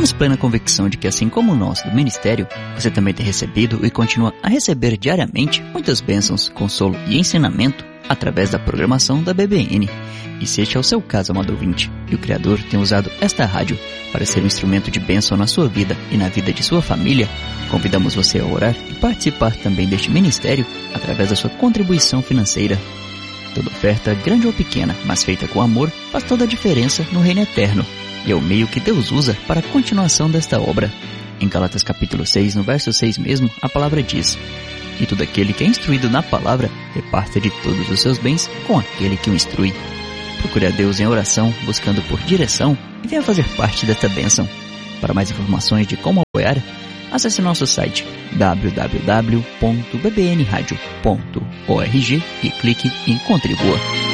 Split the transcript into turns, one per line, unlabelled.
Temos plena convicção de que, assim como nós do Ministério, você também tem recebido e continua a receber diariamente muitas bênçãos, consolo e ensinamento através da programação da BBN. E se este é o seu caso, amado ouvinte, e o Criador tem usado esta rádio para ser um instrumento de bênção na sua vida e na vida de sua família, convidamos você a orar e participar também deste ministério através da sua contribuição financeira. Toda oferta, grande ou pequena, mas feita com amor, faz toda a diferença no reino eterno, e é o meio que Deus usa para a continuação desta obra. Em Gálatas capítulo 6, no verso 6 mesmo, a palavra diz: e todo aquele que é instruído na palavra, reparta de todos os seus bens com aquele que o instrui. Procure a Deus em oração, buscando por direção, e venha fazer parte desta bênção. Para mais informações de como apoiar, acesse nosso site www.bbnradio.org e clique em Contribua.